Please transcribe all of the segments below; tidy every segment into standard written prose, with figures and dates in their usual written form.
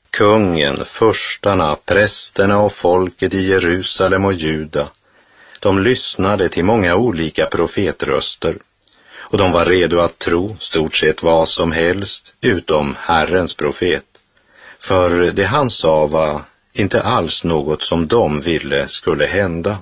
Kungen, furstarna, prästerna och folket i Jerusalem och Juda, de lyssnade till många olika profetröster och de var redo att tro stort sett vad som helst utom Herrens profet. För det han sa var inte alls något som de ville skulle hända.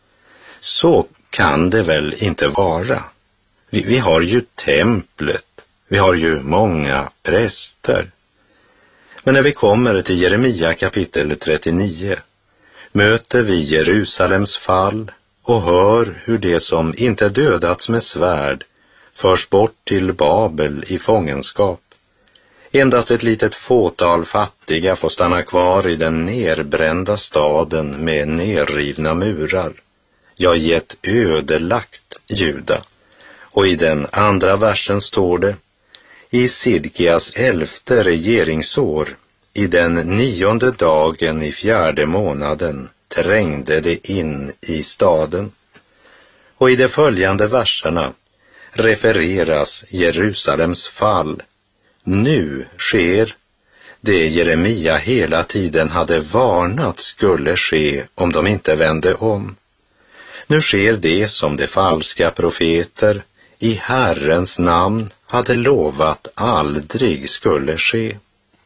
Så kan det väl inte vara. Vi har ju templet, vi har ju många präster. Men när vi kommer till Jeremia kapitel 39 möter vi Jerusalems fall och hör hur det som inte dödats med svärd förs bort till Babel i fångenskap. Endast ett litet fåtal fattiga får stanna kvar i den nerbrända staden med nerrivna murar, ja, i ett ödelagt Juda. Och i den andra versen står det: i Sidkias 11:e regeringsår, i den 9:e dagen i 4:e månaden, trängde det in i staden. Och i de följande verserna refereras Jerusalems fall. Nu sker det Jeremia hela tiden hade varnat skulle ske om de inte vände om. Nu sker det som de falska profeter i Herrens namn hade lovat aldrig skulle ske.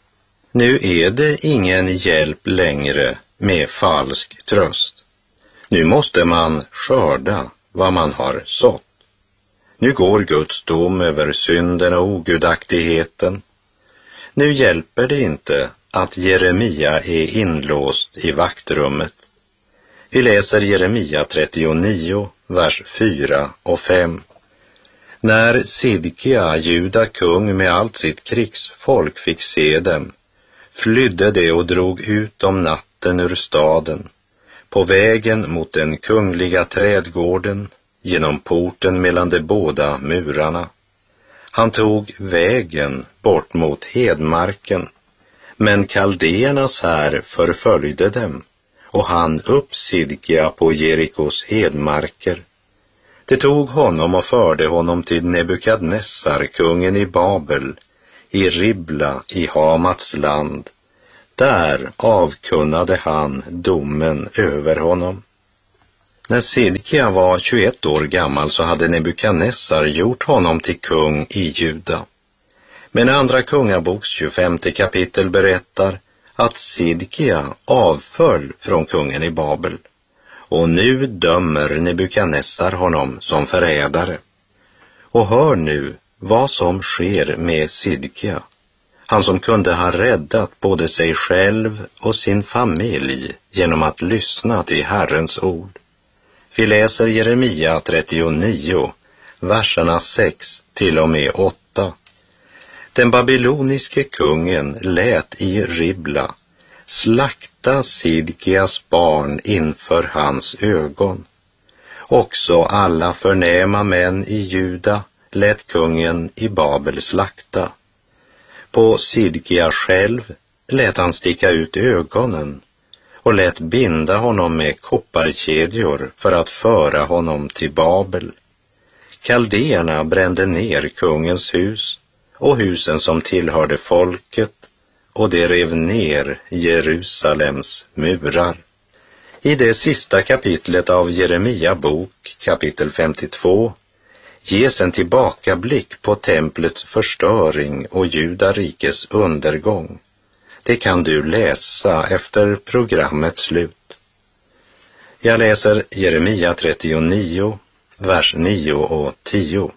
Nu är det ingen hjälp längre med falsk tröst. Nu måste man skörda vad man har sått. Nu går Guds dom över synden och ogudaktigheten. Nu hjälper det inte att Jeremia är inlåst i vaktrummet. Vi läser Jeremia 39, vers 4 och 5. När Sidkia, Juda kung med allt sitt krigsfolk, fick se dem, flydde de och drog ut om natten ur staden, på vägen mot den kungliga trädgården, genom porten mellan de båda murarna. Han tog vägen bort mot hedmarken, men kaldéernas här förföljde dem, och han upp Sidkia på Jerikos hedmarker. Det tog honom och förde honom till Nebukadnessar, kungen i Babel, i Ribla i Hamats land. Där avkunnade han domen över honom. När Sidkia var 21 år gammal så hade Nebukadnessar gjort honom till kung i Juda. Men andra kungaboks 25 kapitel berättar att Sidkia avföll från kungen i Babel. Och nu dömer Nebukadnessar honom som förrädare. Och hör nu vad som sker med Sidkia, han som kunde ha räddat både sig själv och sin familj genom att lyssna till Herrens ord. Vi läser Jeremia 39, verserna 6 till och med 8. Den babyloniske kungen lät i Ribla slakta Sidkias barn inför hans ögon. Också alla förnäma män i Juda lät kungen i Babel slakta. På Sidkia själv lät han sticka ut ögonen och lät binda honom med kopparkedjor för att föra honom till Babel. Kaldéerna brände ner kungens hus och husen som tillhörde folket, och det rev ner Jerusalems murar. I det sista kapitlet av Jeremia bok, kapitel 52, ges en tillbakablick på templets förstöring och Judarikes undergång. Det kan du läsa efter programmets slut. Jag läser Jeremia 39, vers 9 och 10.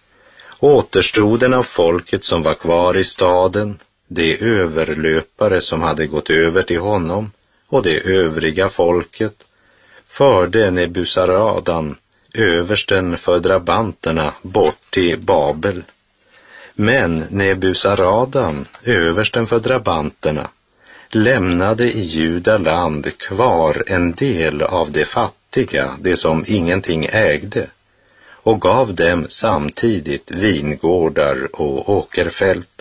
Återstoden av folket som var kvar i staden, de överlöpare som hade gått över till honom och det övriga folket, förde Nebuzaradan, översten för drabanterna, bort till Babel. Men Nebuzaradan, översten för drabanterna, lämnade i Judaland kvar en del av de fattiga, det som ingenting ägde, och gav dem samtidigt vingårdar och åkerfält.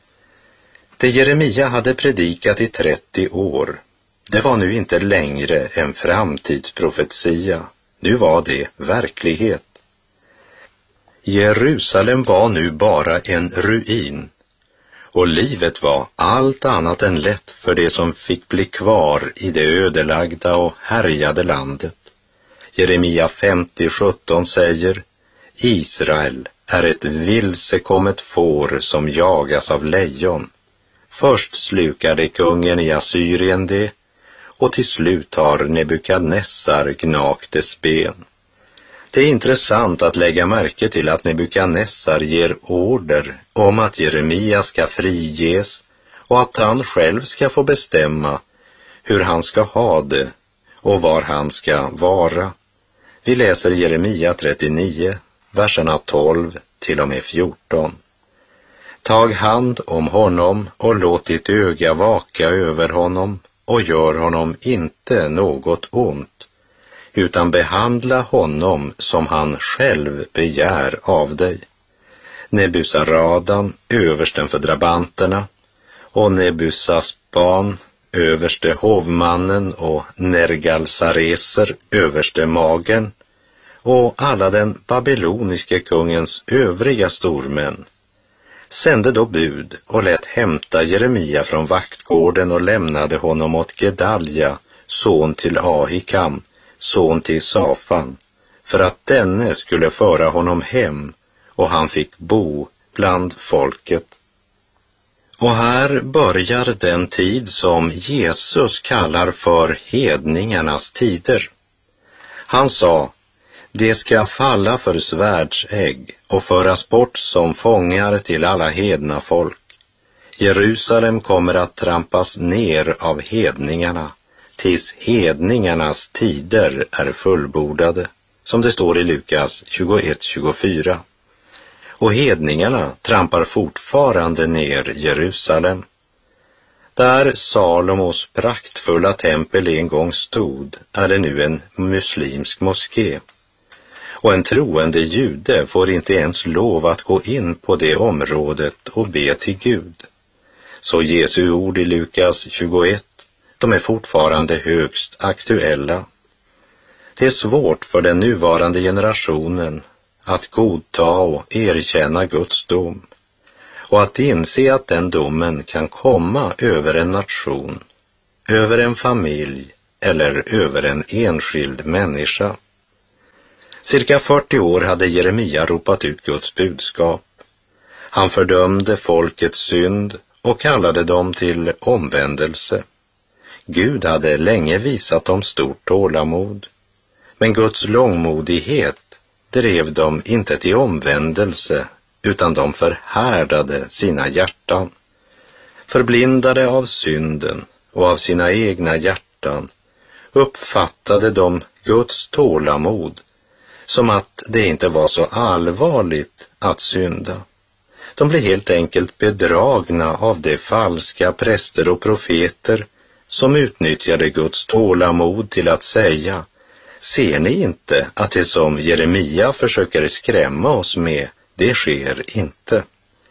Det Jeremia hade predikat i 30 år, det var nu inte längre en framtidsprofetia, nu var det verklighet. Jerusalem var nu bara en ruin, och livet var allt annat än lätt för det som fick bli kvar i det ödelagda och härjade landet. Jeremia 50:17 säger: Israel är ett vilsekommet får som jagas av lejon. Först slukade kungen i Assyrien det, och till slut har Nebukadnessar gnagt dess ben. Det är intressant att lägga märke till att Nebukadnessar ger order om att Jeremia ska friges och att han själv ska få bestämma hur han ska ha det och var han ska vara. Vi läser Jeremia 39, verserna 12 till och med 14. Tag hand om honom och låt ditt öga vaka över honom och gör honom inte något ont, utan behandla honom som han själv begär av dig. Nebuzaradan, översten för drabanterna, och Nebusasban, överste hovmannen, och Nergalsareser, överste magen, och alla den babyloniske kungens övriga stormän sände då bud och lät hämta Jeremia från vaktgården och lämnade honom åt Gedalja, son till Ahikam, son till Safan, för att denne skulle föra honom hem, och han fick bo bland folket. Och här börjar den tid som Jesus kallar för hedningarnas tider. Han sa: det ska falla för svärdsägg och föras bort som fångar till alla hedna folk. Jerusalem kommer att trampas ner av hedningarna tills hedningarnas tider är fullbordade, som det står i Lukas 21:24. Och hedningarna trampar fortfarande ner Jerusalem. Där Salomos praktfulla tempel en gång stod är det nu en muslimsk moské. Och en troende jude får inte ens lov att gå in på det området och be till Gud. Så Jesu ord i Lukas 21, de är fortfarande högst aktuella. Det är svårt för den nuvarande generationen att godta och erkänna Guds dom, och att inse att den domen kan komma över en nation, över en familj eller över en enskild människa. Cirka 40 år hade Jeremia ropat ut Guds budskap. Han fördömde folkets synd och kallade dem till omvändelse. Gud hade länge visat dem stort tålamod, men Guds långmodighet drev dem inte till omvändelse, utan de förhärdade sina hjärtan. Förblindade av synden och av sina egna hjärtan uppfattade de Guds tålamod som att det inte var så allvarligt att synda. De blev helt enkelt bedragna av de falska präster och profeter som utnyttjade Guds tålamod till att säga: ser ni inte att det som Jeremia försöker skrämma oss med, det sker inte?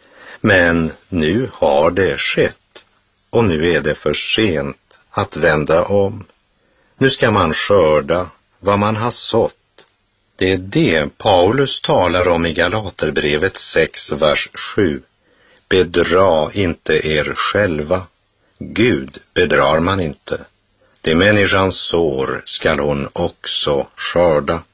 Men nu har det skett, och nu är det för sent att vända om. Nu ska man skörda vad man har sått. Det är det Paulus talar om i Galaterbrevet 6, vers 7. Bedra inte er själva. Gud bedrar man inte. Det människans sår skall hon också skörda.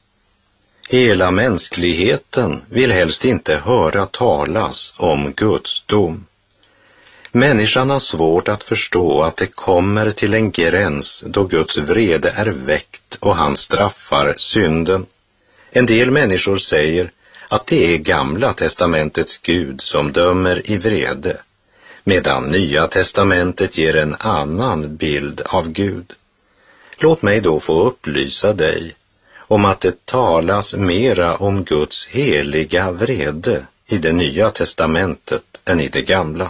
Hela mänskligheten vill helst inte höra talas om Guds dom. Människan har svårt att förstå att det kommer till en gräns då Guds vrede är väckt och han straffar synden. En del människor säger att det är Gamla testamentets Gud som dömer i vrede, medan Nya testamentet ger en annan bild av Gud. Låt mig då få upplysa dig om att det talas mera om Guds heliga vrede i det Nya testamentet än i det Gamla.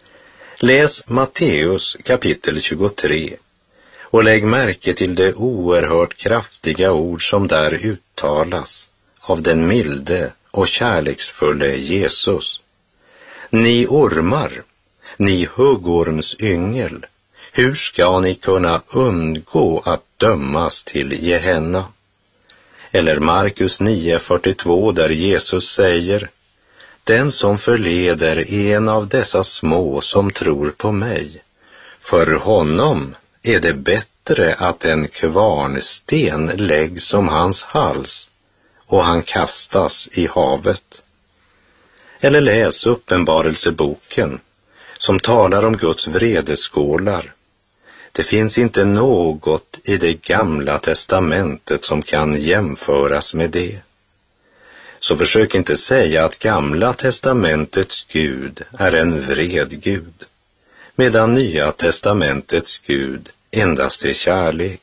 Läs Matteus kapitel 23 och lägg märke till det oerhört kraftiga ord som där uttalas av den milde och kärleksfulle Jesus. Ni ormar, ni huggormsyngel, hur ska ni kunna undgå att dömas till Gehenna? Eller Markus 9:42 där Jesus säger: den som förleder en av dessa små som tror på mig, för honom är det bättre att en kvarnsten läggs om hans hals och han kastas i havet. Eller läs Uppenbarelseboken som talar om Guds vredeskålar. Det finns inte något i det gamla testamentet som kan jämföras med det. Så försök inte säga att gamla testamentets Gud är en vred Gud, medan nya testamentets Gud endast är kärlek.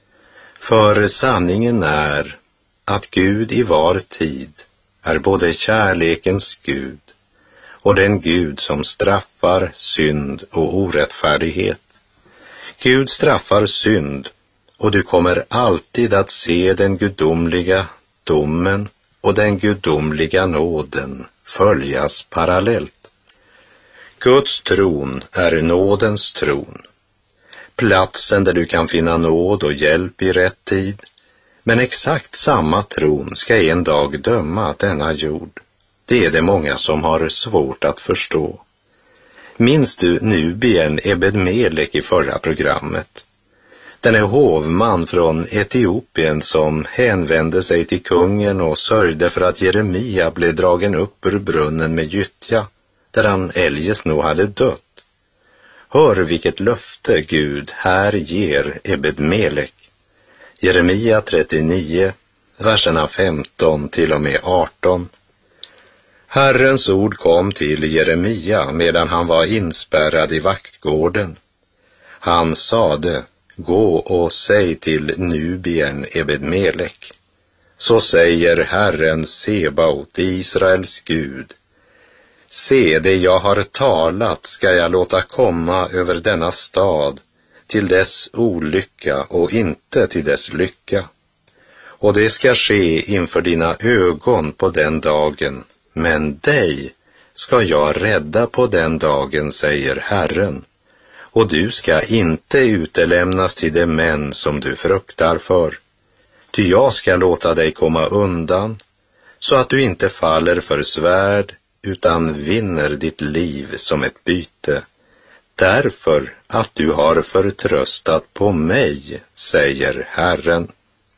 För sanningen är att Gud i var tid är både kärlekens Gud och den Gud som straffar synd och orättfärdighet. Gud straffar synd, och du kommer alltid att se den gudomliga domen och den gudomliga nåden följas parallellt. Guds tron är nådens tron, platsen där du kan finna nåd och hjälp i rätt tid, men exakt samma tron ska en dag döma denna jord. Det är det många som har svårt att förstå. Minns du Nubien Ebed-Melek i förra programmet? Den är hovman från Etiopien som hänvände sig till kungen och sörjde för att Jeremia blev dragen upp ur brunnen med gyttja, där han eljest nog hade dött. Hör vilket löfte Gud här ger Ebed-Melek. Jeremia 39, verserna 15 till och med 18. Herrens ord kom till Jeremia medan han var inspärrad i vaktgården. Han sade: gå och säg till Nubien Ebed-Melek. Så säger Herren Sebaot, Israels Gud: se, det jag har talat ska jag låta komma över denna stad, till dess olycka och inte till dess lycka. Och det ska ske inför dina ögon på den dagen, men dig ska jag rädda på den dagen, säger Herren. Och du ska inte utelämnas till de män som du fruktar för. Ty jag ska låta dig komma undan, så att du inte faller för svärd, utan vinner ditt liv som ett byte. Därför att du har förtröstat på mig, säger Herren.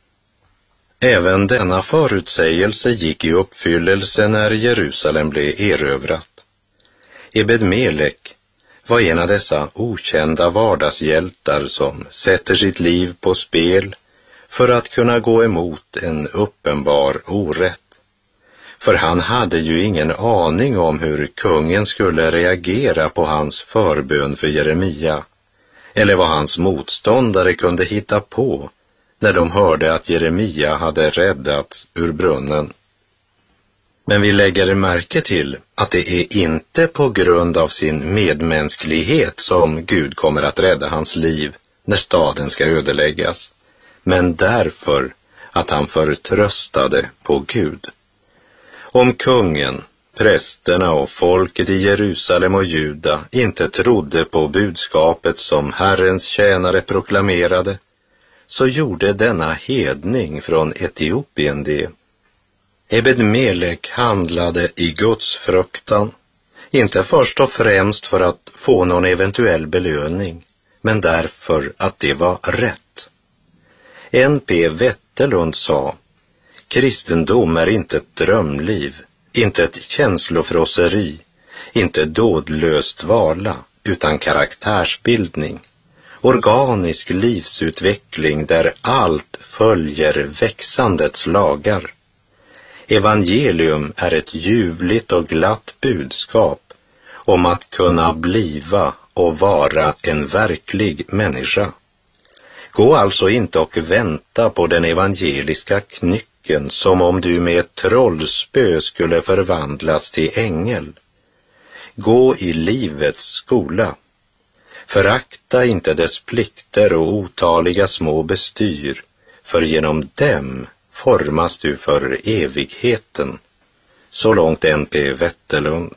Även denna förutsägelse gick i uppfyllelse när Jerusalem blev erövrat. Ebed-Melek var en av dessa okända vardagshjältar som sätter sitt liv på spel för att kunna gå emot en uppenbar orätt. För han hade ju ingen aning om hur kungen skulle reagera på hans förbön för Jeremia, eller vad hans motståndare kunde hitta på när de hörde att Jeremia hade räddats ur brunnen. Men vi lägger märke till att det är inte på grund av sin medmänsklighet som Gud kommer att rädda hans liv när staden ska ödeläggas, men därför att han förtröstade på Gud. Om kungen, prästerna och folket i Jerusalem och Juda inte trodde på budskapet som Herrens tjänare proklamerade, så gjorde denna hedning från Etiopien det. Ebed-Melek handlade i Guds fruktan, inte först och främst för att få någon eventuell belöning, men därför att det var rätt. N.P. Wetterlund sa: kristendom är inte ett drömliv, inte ett känslofrosseri, inte dådlöst vala, utan karaktärsbildning. Organisk livsutveckling där allt följer växandets lagar. Evangelium är ett ljuvligt och glatt budskap om att kunna bliva och vara en verklig människa. Gå alltså inte och vänta på den evangeliska knycken som om du med ett trollspö skulle förvandlas till ängel. Gå i livets skola. Förakta inte dess plikter och otaliga små bestyr, för genom dem formas du för evigheten. Så långt N.P. Wetterlund.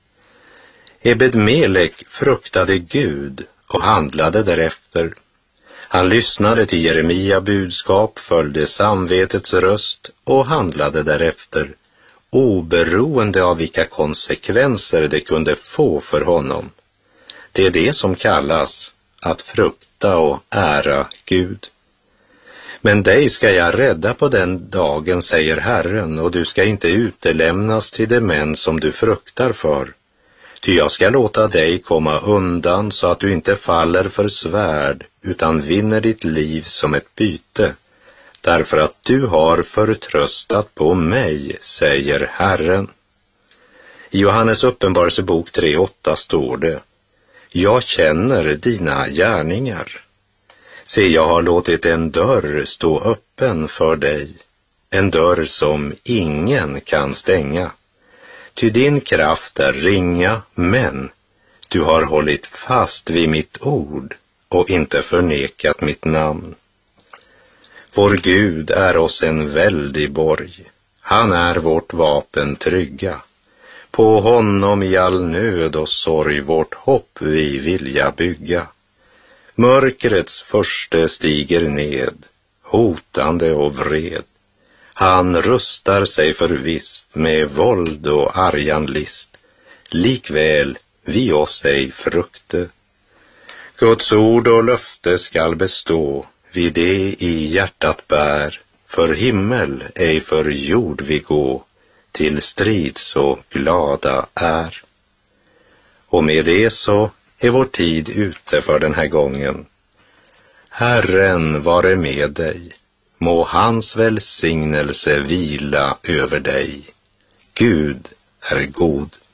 Ebed-Melek fruktade Gud och handlade därefter. Han lyssnade till Jeremia budskap, följde samvetets röst och handlade därefter. oberoende av vilka konsekvenser det kunde få för honom. Det är det som kallas att frukta och ära Gud. Men dig ska jag rädda på den dagen, säger Herren, och du ska inte utelämnas till de män som du fruktar för. Ty jag ska låta dig komma undan så att du inte faller för svärd, utan vinner ditt liv som ett byte, därför att du har förtröstat på mig, säger Herren. I Johannes uppenbarelsebok 3:8 står det: jag känner dina gärningar. Se, jag har låtit en dörr stå öppen för dig, en dörr som ingen kan stänga. Ty din kraft är ringa, men du har hållit fast vid mitt ord och inte förnekat mitt namn. Vår Gud är oss en väldig borg. Han är vårt vapen trygga. På honom i all nöd och sorg vårt hopp vi vilja bygga. Mörkrets förste stiger ned, hotande och vred. Han rustar sig förvisst med våld och argan list. Likväl vi oss ej frukte. Guds ord och löfte skall bestå, vi det i hjärtat bär. För himmel ej för jord vi gå, till strid så glada är. Och med det så är vår tid ute för den här gången. Herren vare med dig. Må hans välsignelse vila över dig. Gud är god.